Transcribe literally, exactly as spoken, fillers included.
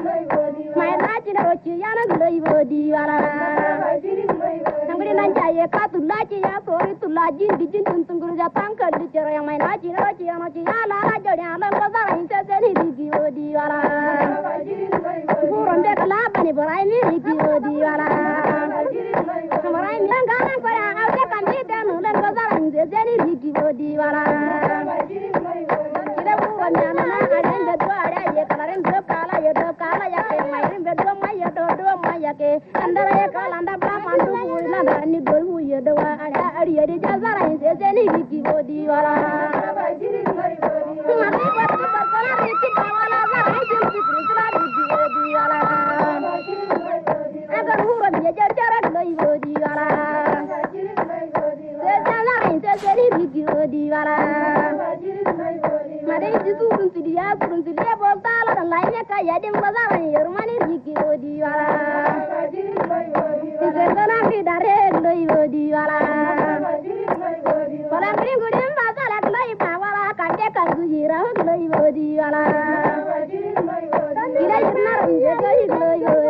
mai na ci da ci yana gloi bodi wala nangri nan jaye ka tulla ci ya sori tulla jin di jin tun tun guru ja tankal di cere mai na ci da ci yana ci ala la jodi ala ko zara inte seni di bodi wala buron de kala bani borai mi di bodi wala borai mi ngana ko ya au kan di danu len ko zara inte seni di bodi wala ida buron ya na na aren de do ara ye kala ren do kala ye do kala ya ke mai ren be do mai ye do do mai ya ke andara ye kala anda bra mandu buri na ni do hu ye do ara ari ye de zara inte seni di bodi wala mari ko ko ko la ri ti wala zara inte di bodi wala agar buron ye jar jar gloi bodi wala se zara inte seni di bodi wala mari ti surun ti dia surun ti dia bol tala dan lainnya kaya dim bazar yer mani riki odi wala ti zena ki dare gloi odi wala kolam ringu dim bazar gloi ba wala kande kan gujira gloi odi wala ila irna ringe gloi gloi